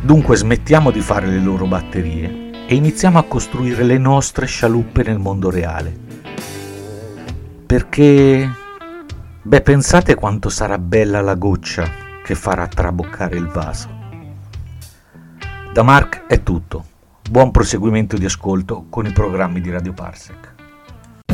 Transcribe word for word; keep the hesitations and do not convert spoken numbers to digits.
Dunque smettiamo di fare le loro batterie e iniziamo a costruire le nostre scialuppe nel mondo reale. Perché, beh, pensate quanto sarà bella la goccia che farà traboccare il vaso. Da Mark è tutto. Buon proseguimento di ascolto con i programmi di Radio Parsec.